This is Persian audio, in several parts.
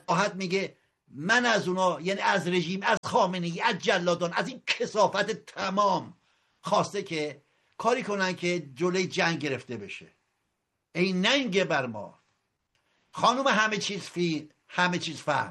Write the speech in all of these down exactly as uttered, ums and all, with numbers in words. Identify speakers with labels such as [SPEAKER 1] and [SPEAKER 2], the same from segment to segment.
[SPEAKER 1] راحت میگه من از اونا، یعنی از رژیم، از خامنه‌ای، از جلادان، از این کثافت تمام خواسته که کاری کنن که جلوی جنگ گرفته بشه. ای ننگ بر ما خانوم همه چیز فی همه چیز فهم.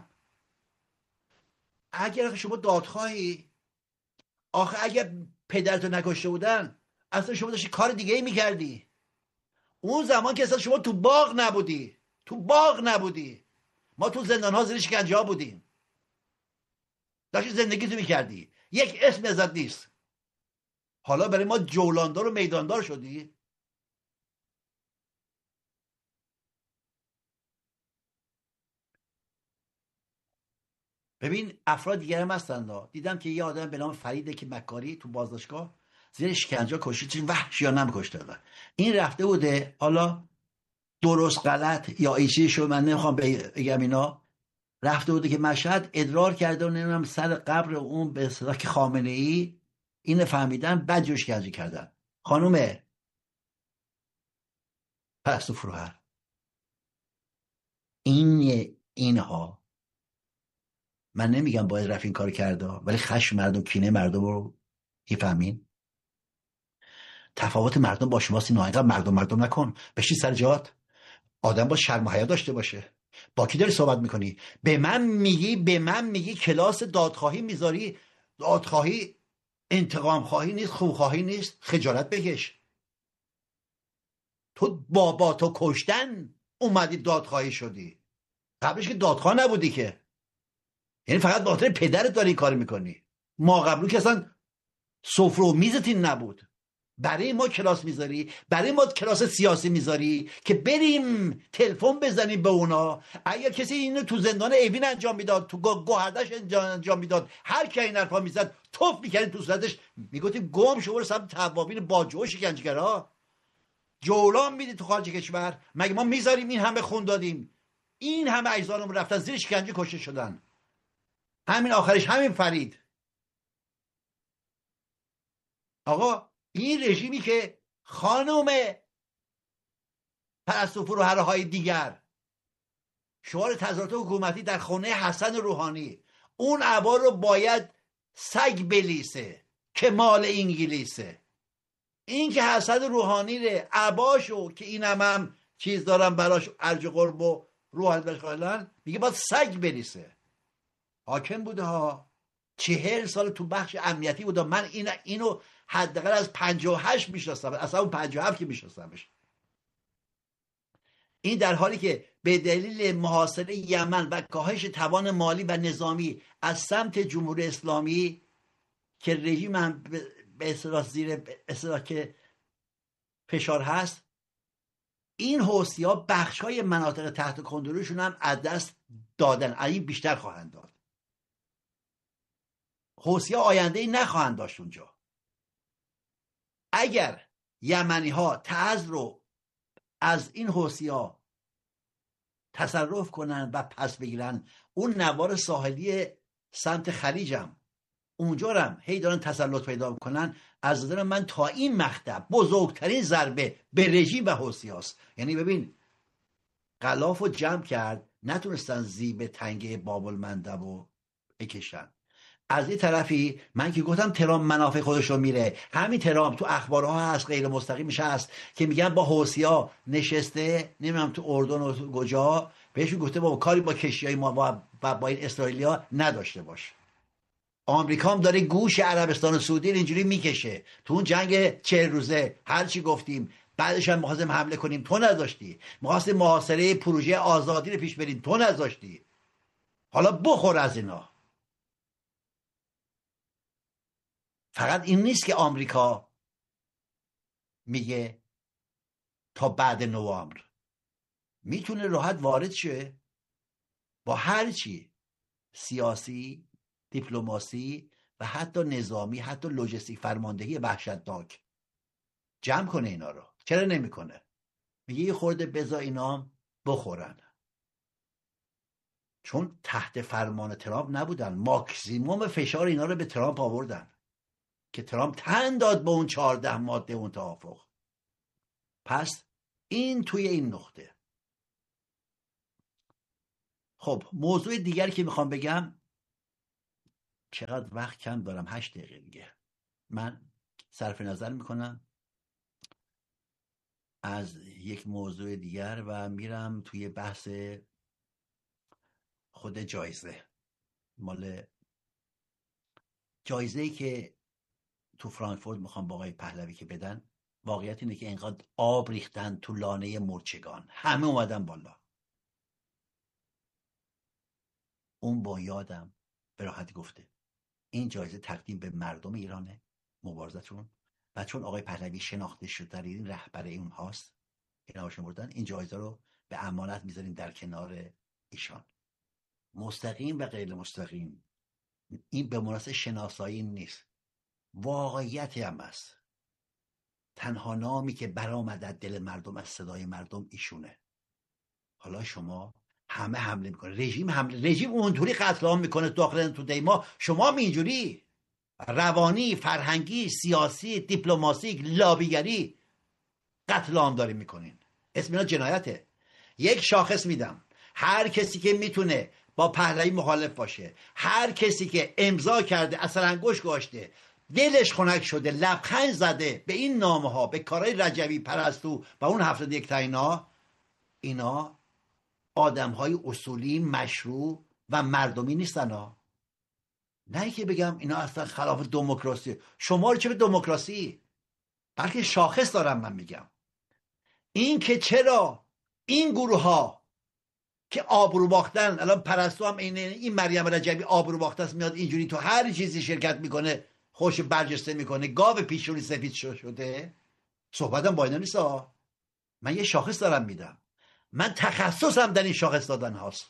[SPEAKER 1] اگر شما دادخواهی، آخه اگر پدرتو نکشته بودن اصلا شما داشتی کار دیگه ای میکردی. اون زمان که اصلا شما تو باغ نبودی، تو باغ نبودی، ما تو زندان ها زیر شکنجه ها بودیم، داشتی زندگی تو میکردی، یک اسم ازت نیست. حالا برای ما جولاندار و میداندار شدی. ببین افراد دیگر هم هستن. دیدم که یه آدم به نام فریده که مکاری تو بازداشتگاه زیر شکنجه کشید، چون وحشیانه هم کشته دادن. این رفته بوده، حالا درست غلط یا ایچی شو من نمیخوام بگم اینا، رفته بوده که مشهد ادرار کرده و نمیدونم سر قبر اون به اصطلاح که خامنه ای اینو فهمیدن، بعد جوش گنجی کردن. خانم پرستو فروهر، این اینها من نمیگم باید رفت این کار کرده، ولی خشم مردم، کینه مردم رو میفهمین. تفاوت مردم با شماست. اینو اینقدر مردم مردم نکن، بشین سر جات. آدم با شرم و حیا داشته باشه. با کی داری صحبت میکنی؟ به من میگی به من میگی کلاس دادخواهی میذاری؟ دادخواهی انتقام خواهی نیست، خوبخواهی نیست، خجالت بکش. تو بابا تو کشتن اومدی دادخواهی شدی، قبلش که دادخواه نبودی که. یعنی فقط به خاطر پدرت داری این کار میکنی. ما قبلو که اصلا سفره و میزت این نبود. برای ما کلاس میذاری، برای ما کلاس سیاسی میذاری که بریم تلفن بزنیم به اونا. اگر کسی اینو تو زندان اوین انجام میداد، تو گوهردش انجام میداد، هر کی این حرفا میزد توف میکردیم تو صورتش، میگفتیم گم شو برو سمت توابین باجه و شکنجهگرا. جولان میدی تو خارج کشور. مگه ما میذاریم این همه خون دادیم، این همه اجزانمون رفتن زیر شکنجه کشته شدن. همین آخرش همین فرید. آقا این رژیمی که خانم پرستو فروهرهای دیگر شعار تظاهرات حکومتی در خونه حسن روحانی، اون عبا رو باید سگ بلیسه که مال انگلیسه. این که حسن روحانی ره عباشو که اینم هم چیز دارم براش ارج و قرب و روحانی بخوالن، میگه باید سگ بلیسه. حاکم بوده ها، چهل سال تو بخش امنیتی بوده. من این اینو حداقل از پنجاه و هشت میشناسم، اصلا اون پنجاه و هفت که میشناسمش. این در حالی که به دلیل محاصره یمن و کاهش توان مالی و نظامی از سمت جمهوری اسلامی که رژیم هم به اصطلاح زیر اصطلاح که فشار هست، این حوثی‌ها بخش‌های مناطق تحت کنترلشون هم از دست دادن. این بیشتر خواهند داد. حوثی‌ها آینده‌ای نخواهند داشت اونجا. اگر یمنی‌ها تعز رو از این حوثی‌ها تصرف کنن و پس بگیرن، اون نوار ساحلی سمت خلیجم اونجا هم هی دارن تسلط پیدا کنن. از نظر من تا این مقطع بزرگترین ضربه به رژیم و حوثی‌هاست. یعنی ببین غلاف رو جمع کرد، نتونستن زیب تنگه باب المندب رو بکشن. از این طرفی من که گفتم ترامپ منافع خودش رو میره، همین ترامپ تو اخبارها هست، غیر مستقیمش هست که میگن با حوثی‌ها نشسته، نمیدونم تو اردن و کجا، بهشون گفته با کاری با کشتی‌های ما با, با این اسرائیلیا نداشته باش. آمریکا هم داره گوش عربستان و سعودی اینجوری میکشه. تو اون جنگ چهل روزه هر چی گفتیم، بعدش هم می‌خواستیم حمله کنیم تو نذاشتی، می‌خواستیم محاصره پروژه آزادی رو پیش بریم تو نذاشتی. حالا بخور از اینا. فقط این نیست که آمریکا میگه تا بعد نوامبر میتونه راحت وارد شه با هر چی، سیاسی، دیپلماسی و حتی نظامی، حتی لوجستیک، فرماندهی وحشتناک جمع کنه اینا رو. چرا نمیکنه؟ میگه یه خورده بذار اینا بخورن، چون تحت فرمان ترامپ نبودن. ماکسیموم فشار اینا رو به ترامپ آوردن که ترامپ تن داد به اون چهارده ماده اون توافق. پس این توی این نقطه. خب موضوع دیگری که میخوام بگم، چقدر وقت کم دارم، هشت دقیقه دیگه. من صرف نظر میکنم از یک موضوع دیگر و میرم توی بحث خود جایزه. مال جایزه‌ای که تو فرانکفورت میخوام با آقای پهلوی که بدن، واقعیت اینه که اینقدر آب ریختن تو لانه مرچگان، همه اومدن بالا. اون بنیادم به راحتی گفته این جایزه تقدیم به مردم ایرانه، مبارزتون، و چون آقای پهلوی شناخته شده این رهبر اون هاست، این هاشون بردن، این جایزه رو به امانت میذاریم در کنار ایشان. مستقیم و غیر مستقیم این به مناسب شناسایی نیست، واقعیتی هم است. تنها نامی که برآمد از دل مردم، از صدای مردم، ایشونه. حالا شما همه حمله میکنه، رژیم حمله، رژیم اونطوری قتل عام میکنه داخل تو دیما، شما هم اینجوری روانی، فرهنگی، سیاسی، دیپلماتیک، لابیگری قتل عام دارین میکنین. اسم اینا جنایته. یک شاخص میدم، هر کسی که میتونه با پهلوی مخالف باشه، هر کسی که امضا کرده، اثر انگشت گذاشته، دلش خنک شده، لبخند زده به این نامه ها، به کارهای رجوی، پرستو و اون هفتاد یک تا اینا، اینا آدم های اصولی، مشروع و مردمی نیستن ها. نه که بگم اینا اصلا خلاف دموکراسی. شما رو چه به دموکراسی؟ بلکه شاخص دارم من میگم. این که چرا این گروه ها که آبرو باختن، الان پرستو هم این این مریم رجبی آبرو باخته است، میاد اینجوری تو هر چیزی شرکت میکنه، خوش برجسته میکنه، گاو پیشونی سفید شده. صحبتم با اینا نیست ها. من یه شاخص دارم میدم، من تخصصم در این شاخص دادن هاست،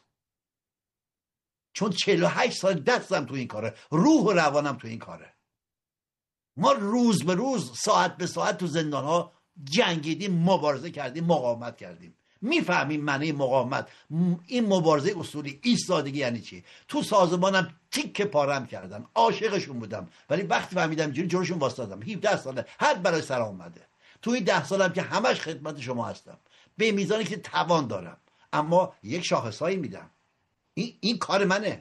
[SPEAKER 1] چون چهل و هشت سال دستم تو این کاره، روح و روانم تو این کاره. ما روز به روز، ساعت به ساعت تو زندان ها جنگیدیم، مبارزه کردیم، مقاومت کردیم. میفهمیم معنی مقاومت، این مبارزه اصولی، ایستادگی یعنی چی. تو سازمانم تیک پارم کردن، عاشقشون بودم، ولی وقتی فهمیدم جوری جلوشون واسطادم. هفده ساله حد برای سر اومده. تو این ده سالم که همش خدمت شما هستم به میزانی که توان دارم، اما یک شاخصایی میدم. این این کار منه.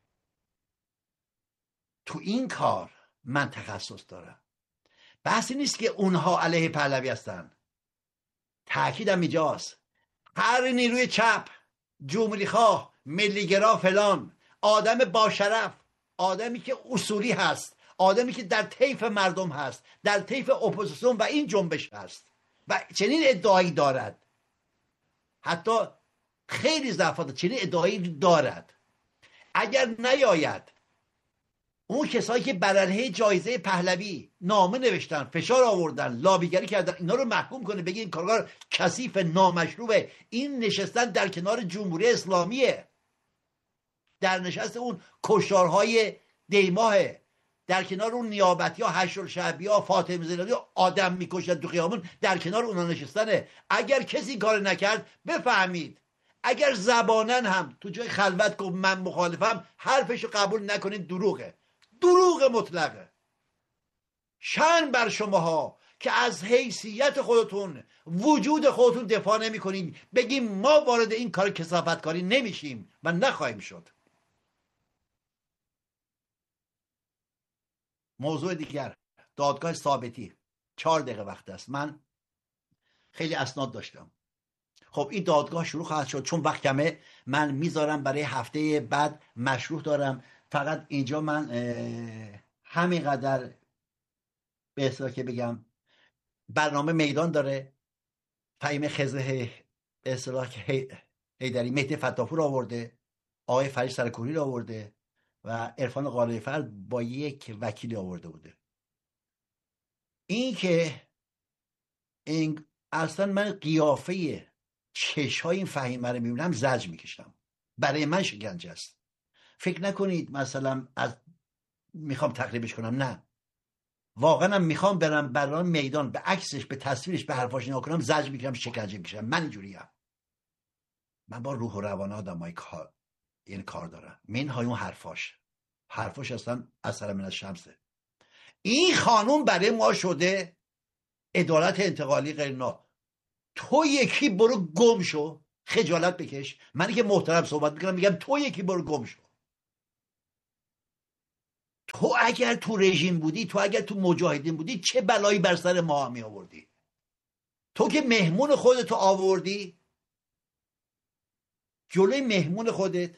[SPEAKER 1] تو این کار من تخصص دارم. بحثی نیست که اونها علیه پهلوی هستن. تأکیدم اینجاست، هر نیروی چپ، جمهوری خواه، ملیگرا، فلان، آدم با شرف، آدمی که اصولی هست، آدمی که در طیف مردم هست، در طیف اپوزیسیون و این جنبش هست و چنین ادعایی دارد، حتی خیلی ضعفات چنین ادعایی دارد، اگر نیاید اون کسایی که بر علیه جایزه پهلوی نامه نوشتن، فشار آوردن، لابیگری کردن، اینا رو محکوم کنه، بگه این کارگار کثیف، نامشروعه، این نشستن در کنار جمهوری اسلامیه، در نشست اون کشتارهای دیماهه، در کنار اون نیابتی ها، هشت‌الشعبی ها، فاطمه زینادی ها، آدم میکشن تو خیابون، در کنار اونا نشستنه. اگر کسی کار نکرد بفهمید، اگر زبانن هم تو جای خلوت گفت من مخالفم، حرفشو قبول نکنید، دروغه، دروغ مطلقه. شأن بر شماها که از حیثیت خودتون، وجود خودتون دفاع نمی کنید، بگیم ما وارد این کار کثافتکاری نمیشیم و نخواهیم شد. موضوع دیگر، دادگاه ثابتی. چهار دقیقه وقت است. من خیلی اسناد داشتم. خب این دادگاه شروع خواهد شد، چون وقت کمه من میذارم برای هفته بعد، مشروع دارم. فقط اینجا من همینقدر به اصطلاح که بگم برنامه میدان داره. فهیم خزه به اصطلاح که حیدری مهدی فتاپور آورده، آقای فرید سرکوری رو آورده و عرفان قالیفر با یک وکیلی آورده بوده. این که این اصلا من قیافه چشهای این فهیمه رو میبینم زجر میکشم. برای من شکنجه است. فکر نکنید مثلا از میخوام تقریبش کنم، نه، واقعا میخوام برم برام میدان، به عکسش، به تصویرش، به حرفاش نگاه کنم، زجر میکشم، شکنجه میکشم. من اینجوریم. من با روح و روان آدمای کار یعنی کار دارم. منهای اون حرفاش حرفاش اصلا اثر من از شمسه. این خانوم برای ما شده عدالت انتقالی غیر نا. تو یکی برو گم شو، خجالت بکش. منی که محترم صحبت میکنم میگم تو یکی برو گم شو. تو اگر تو رژیم بودی، تو اگر تو مجاهدین بودی، چه بلایی بر سر ما می آوردی؟ تو که مهمون خودتو آوردی جلوی مهمون خودت،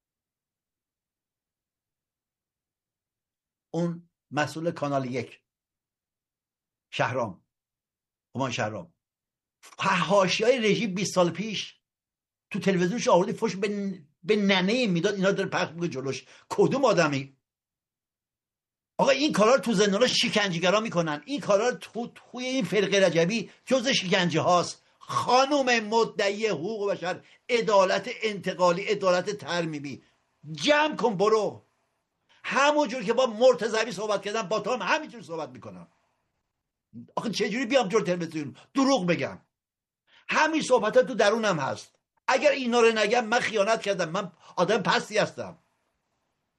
[SPEAKER 1] اون مسئول کانال یک شهرام، همان شهرام، حاشیه‌های رژیم بیست سال پیش تو تلویزیونش آوردی فوش به, به ننه میداد، اینا داره پخش میکنه جلوش. کدوم آدمی؟ آقا این کارا رو تو زندانا شکنجهگرا میکنن، این کارا رو تو توی این فرقه رجبی جز شکنجه هاست. خانم مدعی حقوق بشر، عدالت انتقالی، عدالت ترمیمی، جمع کن برو. همونجور که با مرتضوی صحبت کردم با تو هم همینجور صحبت میکنم. آخه چجوری بیام جلوی تلویزیون دروغ بگم؟ همین صحبت ها تو درونم هست. اگر اینا رو نگم من خیانت کردم، من آدم پستی هستم.